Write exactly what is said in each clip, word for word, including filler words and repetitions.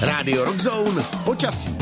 Rádio Rockzone počasí.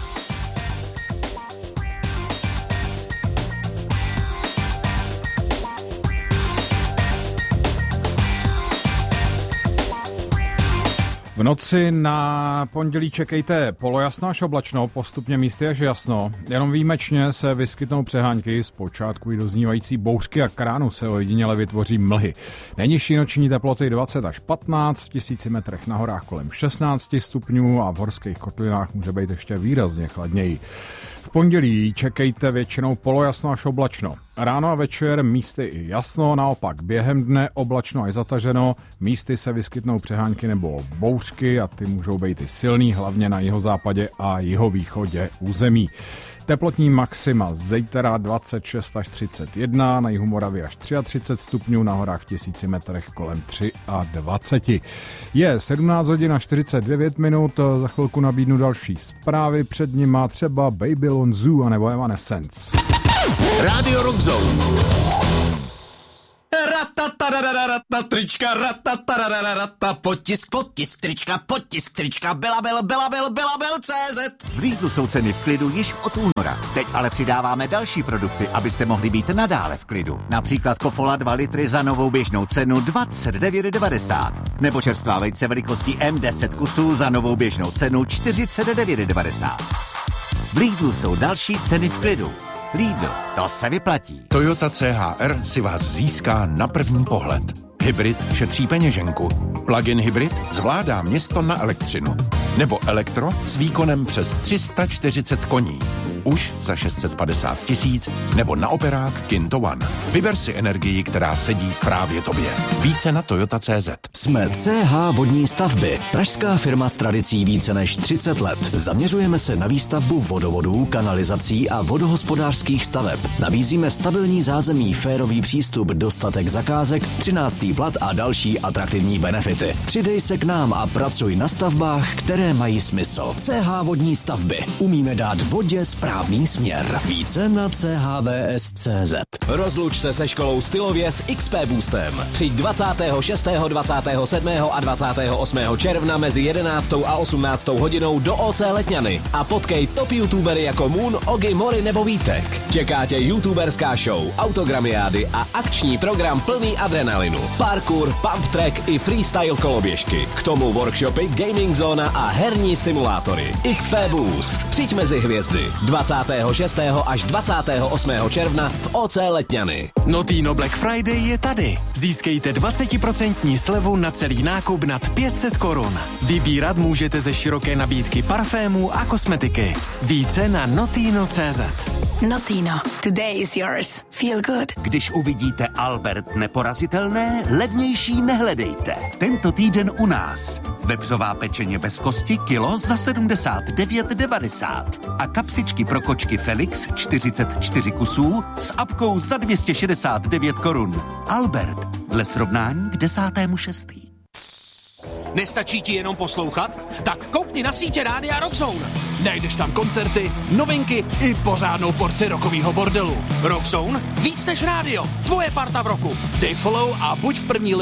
V noci na pondělí čekejte polojasno až oblačno, postupně místy až jasno. Jenom výjimečně se vyskytnou přehánky, zpočátku i doznívající bouřky a kránu se ojediněle vytvoří mlhy. Nejnižší noční teploty dvacet až patnáct, v tisíci metrech na horách kolem šestnáct stupňů a v horských kotlinách může být ještě výrazně chladněji. V pondělí čekejte většinou polojasno až oblačno. Ráno a večer místy i jasno, naopak během dne oblačno až zataženo, místy se vyskytnou přehánky nebo bouřky a ty můžou být i silný, hlavně na jihozápadě a jihovýchodě území. Teplotní maxima zítra dvacet šest až třicet jedna, na jihu Moravy až třicet tři stupňů, na horách v tisíci metrech kolem dvacet tři. Je sedmnáct hodin a čtyřicet devět minut, za chvilku nabídnu další zprávy, před nima třeba Babylon Zoo anebo Evanescence. Rádio Rockzone. Ratatarararata, trička, ratatarararata, potisk, potisk, trička, potisk, trička, Belabel, Belabel, Belabel, C Z. V Lidlu jsou ceny v klidu již od února. Teď ale přidáváme další produkty, abyste mohli být nadále v klidu. Například Kofola dva litry za novou běžnou cenu dvacet devět devadesát. Nebo čerstvá vejce velikostí M deset kusů za novou běžnou cenu čtyřicet devět devadesát. V Lidlu jsou další ceny v klidu. Lidl, to se vyplatí. Toyota C H R si vás získá na první pohled. Hybrid šetří peněženku. Plug-in hybrid zvládá město na elektřinu. Nebo elektro s výkonem přes tři sta čtyřicet koní. Už za šest set padesát tisíc nebo na operák Kinto One. Vyber si energii, která sedí právě tobě. Více na Toyota tečka cé zet. Jsme C H Vodní stavby. Pražská firma s tradicí více než třicet let. Zaměřujeme se na výstavbu vodovodů, kanalizací a vodohospodářských staveb. Nabízíme stabilní zázemí, férový přístup, dostatek zakázek, třináctý plat a další atraktivní benefity. Přidej se k nám a pracuj na stavbách, které mají smysl. C H Vodní stavby. Umíme dát vodě správný směr. Více na C H V S tečka cé zet. Rozluč se se školou Stylově s X P Boostem. Přijď dvacátého šestého, dvacátého sedmého a dvacátého osmého června mezi jedenáctou a osmnáctou hodinou do O C Letňany a potkej top youtubery jako Moon, Ogi, Mori nebo Vítek. Čeká tě youtuberská show, autogramiády a akční program plný adrenalinu. Parkour, pump track i freestyle koloběžky. K tomu workshopy, gaming zóna a herní simulátory. X P Boost. Přijď mezi hvězdy. dvacátého šestého až dvacátého osmého června v O C Letňany. Notino Black Friday je tady. Získejte dvacet procent slevu na celý nákup nad pět set korun. Vybírat můžete ze široké nabídky parfémů a kosmetiky. Více na notino tečka cé zet. Notino. Today is yours. Feel good. Když uvidíte Albert neporazitelné, levnější nehledejte. Tento týden u nás. Vepřová pečeně bez kosti kilo za sedmdesát devět devadesát. A kapsičky pro kočky Felix čtyřicet čtyři kusů s apkou za dvě stě šedesát devět korun. Albert, dle srovnání k desátému šestý. Nestačí ti jenom poslouchat? Tak koukni na sítě Rádia Rockzone. Najdeš tam koncerty, novinky i pořádnou porci rockovýho bordelu. Rockzone? Víc než rádio. Tvoje parta v roku. Dej follow a buď v první